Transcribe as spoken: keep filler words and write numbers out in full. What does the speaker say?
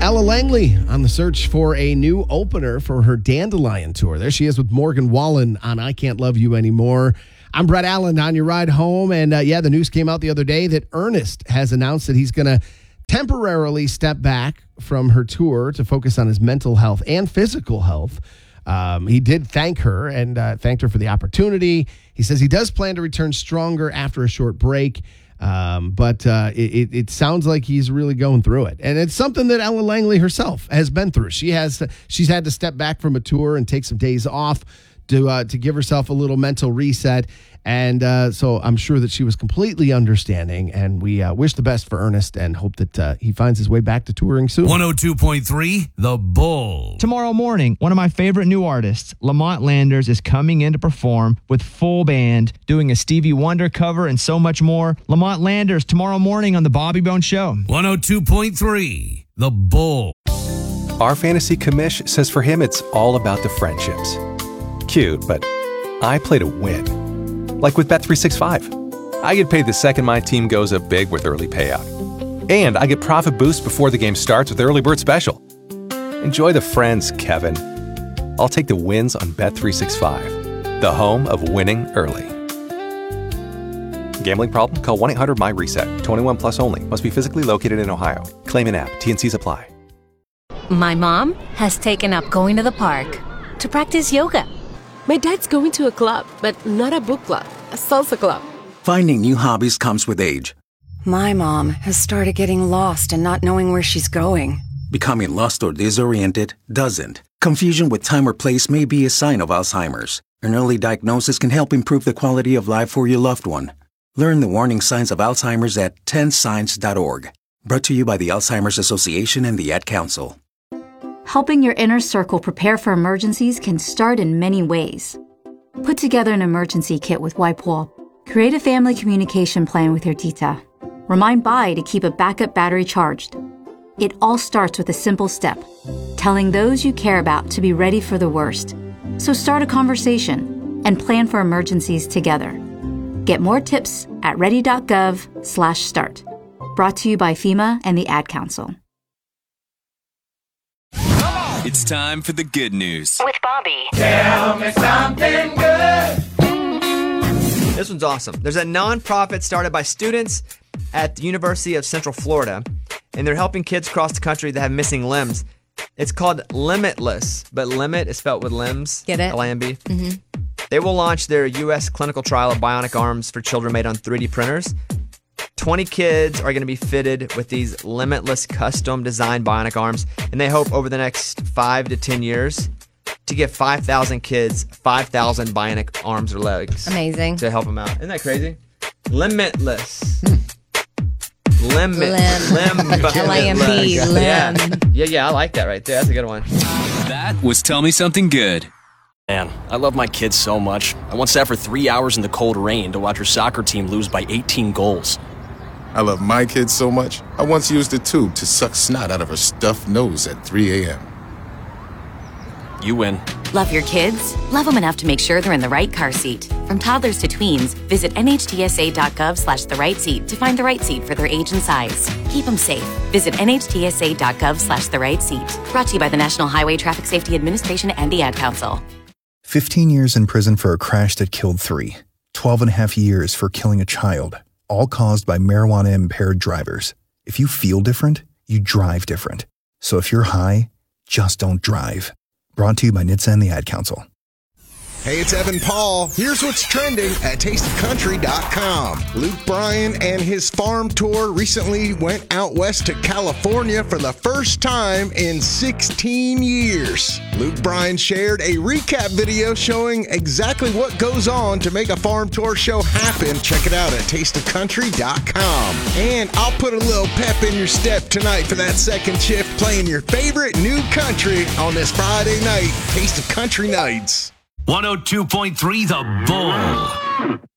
Ella Langley on the search for a new opener for her Dandelion tour. There she is with Morgan Wallen on I Can't Love You Anymore. I'm Brett Allen on your ride home. And uh, yeah, the news came out the other day that Ernest has announced that he's going to temporarily step back from her tour to focus on his mental health and physical health. Um, he did thank her and uh, thanked her for the opportunity. He says he does plan to return stronger after a short break. Um, but uh, it, it sounds like he's really going through it. And it's something that Ella Langley herself has been through. She has, she's had to step back from a tour and take some days off to uh, to give herself a little mental reset. And uh, so I'm sure that she was completely understanding. And we uh, wish the best for Ernest and hope that uh, he finds his way back to touring soon. one oh two point three, The Bull. Tomorrow morning, one of my favorite new artists, Lamont Landers, is coming in to perform with full band, doing a Stevie Wonder cover and so much more. Lamont Landers, tomorrow morning on The Bobby Bone Show. one oh two point three, The Bull. Our fantasy commish says for him it's all about the friendships. Cute, but I play to win. Like with Bet three sixty-five. I get paid the second my team goes up big with early payout. And I get profit boost before the game starts with Early Bird Special. Enjoy the friends, Kevin. I'll take the wins on Bet three sixty-five, the home of winning early. Gambling problem? Call one eight hundred my reset. twenty-one plus only. Must be physically located in Ohio. Claim in app. T N Cs apply. My mom has taken up going to the park to practice yoga. My dad's going to a club, but not a book club, a salsa club. Finding new hobbies comes with age. My mom has started getting lost and not knowing where she's going. Becoming lost or disoriented doesn't. Confusion with time or place may be a sign of Alzheimer's. An early diagnosis can help improve the quality of life for your loved one. Learn the warning signs of Alzheimer's at ten signs dot org. Brought to you by the Alzheimer's Association and the Ad Council. Helping your inner circle prepare for emergencies can start in many ways. Put together an emergency kit with WIPEWALL. Create a family communication plan with your tita. Remind Bai to keep a backup battery charged. It all starts with a simple step, telling those you care about to be ready for the worst. So start a conversation and plan for emergencies together. Get more tips at ready.gov slash start. Brought to you by FEMA and the Ad Council. It's time for the good news. With Bobby. Tell me something good. This one's awesome. There's a nonprofit started by students at the University of Central Florida, and they're helping kids across the country that have missing limbs. It's called Limitless, but limit is spelled with limbs. Get it? L I M B. Mm-hmm. They will launch their U S clinical trial of bionic arms for children made on three D printers. twenty kids are going to be fitted with these limitless custom designed bionic arms, and they hope over the next five to ten years to give five thousand kids five thousand bionic arms or legs. Amazing. To help them out. Isn't that crazy? Limitless. Limit. Limb. Limb. L I M B. Limb. Yeah. yeah, yeah, I like that right there. That's a good one. That was Tell Me Something Good. Man, I love my kids so much. I once sat for three hours in the cold rain to watch her soccer team lose by eighteen goals. I love my kids so much, I once used a tube to suck snot out of her stuffed nose at three a.m. You win. Love your kids? Love them enough to make sure they're in the right car seat. From toddlers to tweens, visit nhtsa.gov slash the right seat to find the right seat for their age and size. Keep them safe. Visit nhtsa.gov slash the right seat. Brought to you by the National Highway Traffic Safety Administration and the Ad Council. fifteen years in prison for a crash that killed three. twelve and a half years for killing a child. All caused by marijuana-impaired drivers. If you feel different, you drive different. So if you're high, just don't drive. Brought to you by N H T S A and the Ad Council. Hey, it's Evan Paul. Here's what's trending at taste of country dot com. Luke Bryan and his farm tour recently went out west to California for the first time in sixteen years. Luke Bryan shared a recap video showing exactly what goes on to make a farm tour show happen. Check it out at taste of country dot com. And I'll put a little pep in your step tonight for that second shift, playing your favorite new country on this Friday night, Taste of Country Nights. one oh two point three The Bull.